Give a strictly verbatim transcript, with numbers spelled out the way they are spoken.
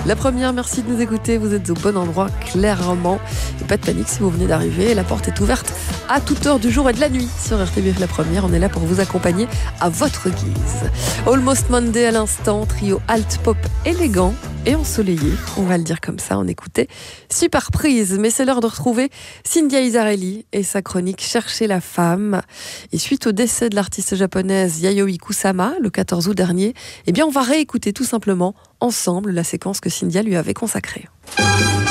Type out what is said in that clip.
La première, merci de nous écouter, vous êtes au bon endroit, clairement. Et pas de panique si vous venez d'arriver, la porte est ouverte à toute heure du jour et de la nuit sur R T B F La Première. On est là pour vous accompagner à votre guise. Almost Monday à l'instant, trio alt pop élégant et ensoleillé, on va le dire comme ça, on écoutait Super Prise. Mais c'est l'heure de retrouver Cynthia Isarelli et sa chronique Chercher la femme. Et suite au décès de l'artiste japonaise Yayoi Kusama le quatorze août dernier, eh bien on va réécouter tout simplement ensemble la séquence que Cynthia lui avait consacrée.